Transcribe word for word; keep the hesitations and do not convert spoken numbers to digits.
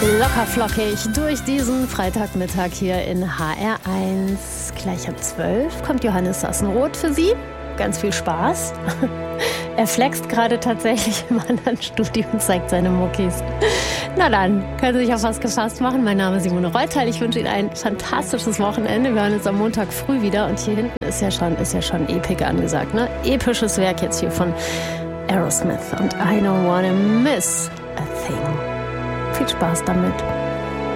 Locker flockig durch diesen Freitagmittag hier in H R eins. Gleich um zwölf kommt Johannes Sassenroth für Sie. Ganz viel Spaß. Er flext gerade tatsächlich im anderen Studio und zeigt seine Muckis. Na dann, können Sie sich auf was gefasst machen. Mein Name ist Simone Reuteil. Ich wünsche Ihnen ein fantastisches Wochenende. Wir hören uns am Montag früh wieder. Und hier hinten ist ja schon, ist ja schon Epic angesagt, ne? Episches Werk jetzt hier von Aerosmith und I Don't Wanna Miss a Thing. Viel Spaß damit.